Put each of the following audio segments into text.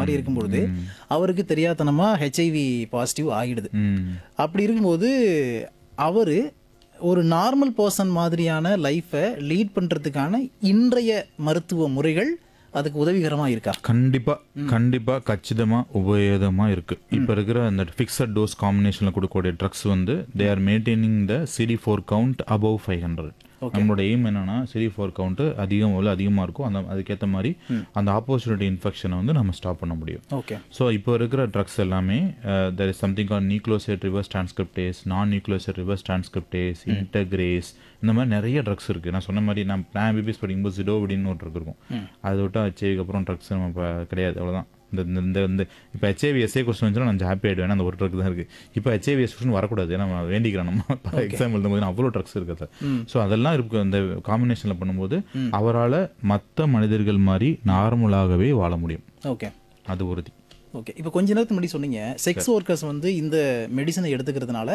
மாதிரி இருக்கும்பொழுது அவருக்கு தெரியாதனமா ஹெச்ஐவி பாசிட்டிவ் ஆகிடுது. அப்படி இருக்கும்போது அவர் ஒரு நார்மல் பர்சன் மாதிரியான லைஃப்பை லீட் பண்ணுறதுக்கான இன்றைய மருத்துவ முறைகள் அதுக்கு உதவிகரமாக இருக்கா? கண்டிப்பாக கச்சிதமாக உபயோகமாக இருக்குது. இப்போ இருக்கிற அந்த ஃபிக்ஸட் டோஸ் காம்பினேஷனில் கொடுக்கக்கூடிய ட்ரக்ஸ் வந்து they are maintaining the CD4 count above 500. நம்மளோட எய்ம் என்னன்னா CD4 கவுண்ட் அதிகமாக இருக்கும். அதுக்கேற்ற மாதிரி அந்த ஆப்போசிட்டி இன்ஃபெக்ஷனை வந்து நம்ம ஸ்டாப் பண்ண முடியும். ஓகே. ஸோ இப்போ இருக்கிற ட்ரக்ஸ் எல்லாமே there is something call nucleoside reverse transcriptase, நான் நியூக்ளியோசைட் ரிவர்ஸ் டிரான்ஸ்கிரிப்டேஸ், இன்டகிரேஸ், இந்த மாதிரி நிறைய ட்ரக்ஸ் இருக்குது. நான் சொன்ன மாதிரி நான் MBBS படிக்கும்போது ஜிடோவிடின்னு ஒரு ட்ரக் இருக்கும். அதை விட்டு ஹெச்ஐவிக்கு அப்புறம் ட்ரக்ஸ் நம்ம இப்போ கிடையாது, அவ்வளோதான். இந்த இப்போ ஹெச்ஐவி கொஸ்டின் வந்துச்சுன்னா நான் ஹாப்பி ஆகிடுவேன், அந்த ஒரு ட்ரக் தான் இருக்குது. இப்போ ஹெச்ஐவி கொஸ்டின் வரக்கூடாது, ஏன்னா நம்ம வேண்டிக்கிறோம். நம்ம எக்ஸாம் எழுதும்போது அவ்வளோ ட்ரக்ஸ் இருக்குது சார். ஸோ அதெல்லாம் இருக்கு. அந்த காம்பினேஷனில் பண்ணும்போது அவரால் மற்ற மனிதர்கள் மாதிரி நார்மலாகவே வாழ முடியும். ஓகே, அது உறுதி. ஓகே. இப்போ கொஞ்ச நேரத்துக்கு முன்னாடி சொன்னீங்க செக்ஸ் ஒர்க்கர்ஸ் வந்து இந்த மெடிசனை எடுத்துக்கிறதுனால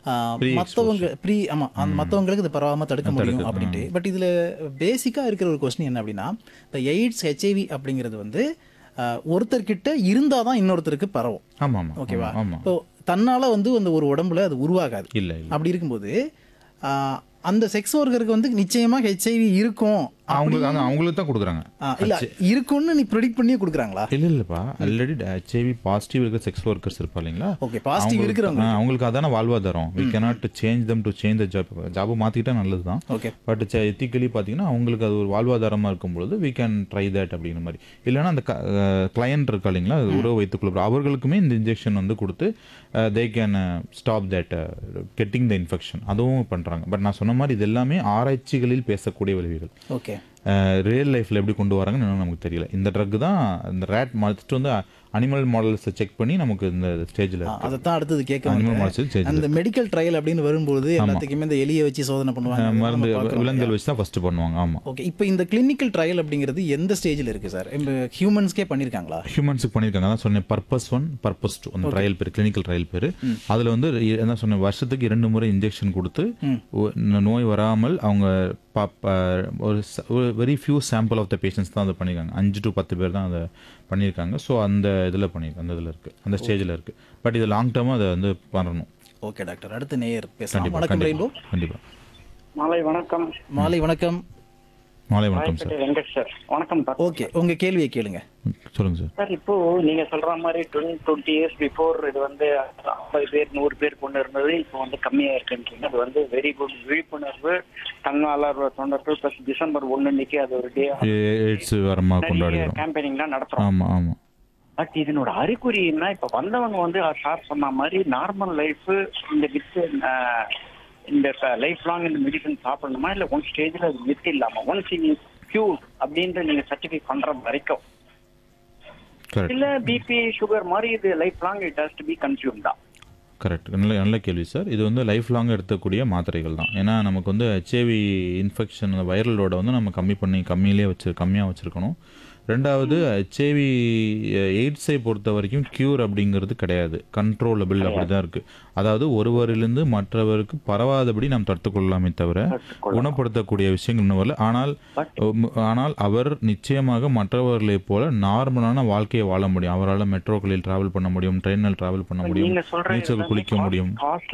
மற்றவங்களுக்கு இது பரவாமல் தடுக்க முடியும் அப்படின்ட்டு. பட் இதில் பேசிக்காக இருக்கிற ஒரு கொஸ்டின் என்ன அப்படின்னா, இந்த எய்ட்ஸ் ஹெச்ஐவி அப்படிங்கிறது வந்து ஒருத்தர்கிட்ட இருந்தால் தான் இன்னொருத்தருக்கு பரவும். ஆமாம், ஓகேவா? இப்போ தன்னால் வந்து அந்த ஒரு உடம்புல அது உருவாகாது. இல்லை. அப்படி இருக்கும்போது அந்த செக்ஸ் ஒர்க்கருக்கு வந்து நிச்சயமாக ஹெச்ஐவி இருக்கும், அவங்களுக்கு தான் கொடுக்குறாங்க. இல்ல இருக்கும்னு நீ ப்ரெடிக்ட் பண்ணியே கொடுக்குறாங்களா? இல்லப்பா, ஆல்ரெடி ஹெச்ஐவி பாசிட்டிவ் இருக்கிற செக்ஸ் ஒர்க்கர்ஸ் இருப்பா இல்லைங்களா? ஓகே, பாசிட்டிவ் இருக்கிறவங்க அவங்களுக்கு அதான வாழ்வாதாரம். We cannot change them to change the job மாற்றிக்கிட்டா நல்லது தான். ஓகே. பட் எத்திக்கலி பார்த்தீங்கன்னா அவங்களுக்கு அது ஒரு வாழ்வாதாரமாக இருக்கும்பொழுது வி கேன் ட்ரை தட் அப்படிங்கிற மாதிரி. இல்லைன்னா அந்த கிளையன்ட் இருக்கா இல்லைங்களா, உறவு வைத்துக்கொள்ள அவர்களுக்குமே இந்த இன்ஜெக்ஷன் வந்து கொடுத்து they can stop that getting the infection, அதுவும் பண்ணுறாங்க. பட் நான் சொன்ன மாதிரி இது எல்லாமே ஆராய்ச்சிகளில் பேசக்கூடிய விளைவுகள். ஓகே. ரியல் லைஃப்பில் எப்படி கொண்டு வராங்கன்னு இன்னும் நமக்கு தெரியல. இந்த ட்ரக் தான் இந்த ரேட் மாற்றிட்டு வந்து அனிமல் மாடல்ஸை செக் பண்ணி நமக்கு இந்த ஸ்டேஜில் அதை தான் அடுத்தது கேட்க. அந்த மெடிக்கல் ட்ரையல் அப்படின்னு வரும்போது எல்லாத்துக்குமே இந்த எலியை வச்சு சோதனை பண்ணுவாங்க, மருந்து விலங்குகள் வச்சு தான் ஃபர்ஸ்ட் பண்ணுவாங்க. ஆமாம். ஓகே. இப்போ இந்த கிளினிக்கல் ட்ரையல் அப்படிங்கிறது எந்த ஸ்டேஜில் இருக்குது சார்? இப்போ ஹியூமன்ஸ்க்கே பண்ணியிருக்காங்க. ஹியூமன்ஸுக்கு பண்ணியிருக்காங்க. அதான் சொன்னேன், பர்பஸ் 1 பர்பஸ் 2 அந்த ட்ரையல் பேர், கிளினிக்கல் ட்ரையல் பேர். அதில் வந்து என்ன சொன்னேன், வருஷத்துக்கு 2 முறை இன்ஜெக்ஷன் கொடுத்து நோய் வராமல் அவங்க ஒரு very few sample of the patients தான் அதை பண்ணியிருக்காங்க. 5 to 10 பேர் தான் அதை பண்ணியிருக்காங்க. ஸோ அந்த இதில் பண்ணியிருக்காங்க, அந்த இதில் இருக்குது, அந்த ஸ்டேஜில் இருக்குது. பட் இது லாங் டேர்மாக அதை வந்து பண்ணணும். ஓகே டாக்டர், அடுத்த நேயர் பேசலாம். வணக்கம் ரெயின்போ. கண்டிப்பாக. மாலை வணக்கம். மாலை வணக்கம். மாலை வணக்கம் சார். வெங்கட் சார், வணக்கம். ஓகே, உங்கள் கேள்வியை கேளுங்க. சொல்லுங்க சார். சார், இப்போ நீங்க சொல்ற மாதிரி 20 years பிஃபோர் இது வந்து 50 பேர் 100 பேர் கொண்டு இருந்தது, இப்போ வந்து கம்மியா இருக்குன்றீங்க. அது வந்து வெரி குட் விழிப்புணர்வு. தன்னாளர் தொண்டர்கள் பிளஸ் December 1 அன்னைக்கு அது ஒரு டே எய்ட்ஸ் வாரமா கொண்டாடுறோம், கேம்பெயினிங்லாம் நடத்துறோம். ஆமா ஆமா. பட் இதனோட அறிகுறி என்ன? இப்ப வந்தவங்க வந்து சார் சொன்ன மாதிரி நார்மல் லைஃப் இந்த வித் இந்த லைஃப் லாங் இந்த மெடிசன் சாப்பிடணுமா, இல்ல ஒன் ஸ்டேஜ்ல அது வித் இல்லாம ஒன்ஸ் கியூர் அப்படின்ற நீங்க சர்டிஃபைட் பண்ற வரைக்கும், இல்ல பிபி சுகர் மாதிரி இது life long it has to be consume தான்? கரெக்ட், நல்ல கேள்வி சார். இது வந்து லைஃப் லாங் எடுக்கக்கூடிய மாத்திரைகள் தான். ஏன்னா நமக்கு வந்து ஹெச்ஐவி இன்ஃபெக்ஷன் வைரல் லோடை வந்து நம்ம கம்மியாக வச்சுருக்கணும். ரெண்டாவது, ஹெச்ஐவி எய்ட்ஸை பொறுத்த வரைக்கும் க்யூர் அப்படிங்கிறது கிடையாது, கண்ட்ரோலபிள் அப்படி தான் இருக்குது. அதாவது ஒருவரிலிருந்து மற்றவருக்கு பரவாதபடி நாம் தடுத்துக்கொள்ளலாமே தவிர குணப்படுத்தக்கூடிய விஷயங்கள் இன்னும் வரல. ஆனால் அவர் நிச்சயமாக மற்றவர்களைப் போல நார்மலான வாழ்க்கையை வாழ முடியும். அவரால் மெட்ரோக்களில் டிராவல் பண்ண முடியும், ட்ரெயினில் டிராவல் பண்ண முடியும், நீச்சல் குளிக்க முடியும்.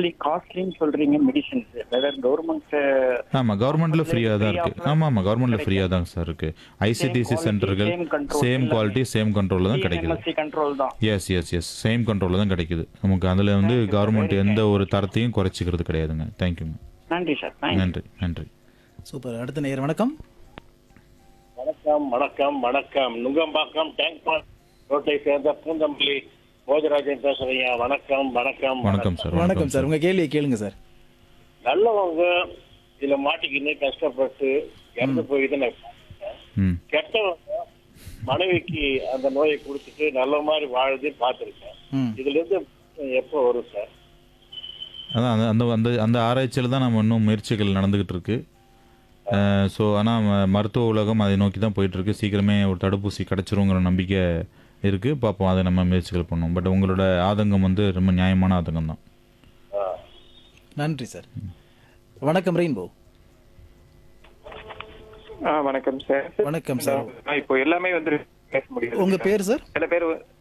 ஆமாம், கவர்மெண்ட்ல ஃப்ரீயாக தான் இருக்குது. ஆமாம், கவர்மெண்ட்ல ஃப்ரீயாக தான் சார் இருக்குது. ஐசிடிசி சென்டர்கள் சேம் குவாலிட்டி சேம் கண்ட்ரோல்ல தான் கிடைக்குது. எஸ் எஸ் எஸ் சேம் கண்ட்ரோல்ல தான் கிடைக்குது நமக்கு. அதில் வந்து கவர்மெண்ட் எந்த ஒரு தரத்தையும் குறைச்சிக்கிறது கிடையாதுங்க. தேங்க்யூங்க. நன்றி சார். நன்றி நன்றி. சூப்பர். அடுத்த நேயர் வணக்கம். வணக்கம் வணக்கம் வணக்கம். நுங்கம்பாக்கம் டேங்க் ரோட்டை சேர்ந்த பூந்தமல்லி போஜராஜன் பேசுறீங்க. வணக்கம் வணக்கம் வணக்கம் சார். வணக்கம் சார், உங்க கேள்வியை கேளுங்க சார். நல்லவங்க இதுல மாட்டிக்கின்னு கஷ்டப்பட்டு இறந்து போயிதுன்னு, கெட்டவங்க மனைவிக்கு அந்த நோயை கொடுத்துட்டு நல்ல மாதிரி வாழுது பார்த்துருக்கேன். இதுல இருந்து எப்போ வரும் சார்? அதான் அந்த ஆராய்ச்சியில் தான் நம்ம இன்னும் முயற்சிகள் நடந்துகிட்டு இருக்கு. ஸோ ஆனால் மருத்துவ உலகம் அதை நோக்கி தான் போயிட்டு இருக்கு. சீக்கிரமே ஒரு தடுப்பூசி கிடைச்சிருங்கிற நம்பிக்கை இருக்கு. பார்ப்போம், அதை நம்ம முயற்சிகள் பண்ணுவோம். பட் உங்களோட ஆதங்கம் வந்து ரொம்ப நியாயமான ஆதங்கம் தான். நன்றி சார். வணக்கம் ரெயின்போ. வணக்கம் சார். வணக்கம் சார். இப்போ எல்லாமே வந்து பேச முடியாது. உங்க பேர் சார்? சில பேர்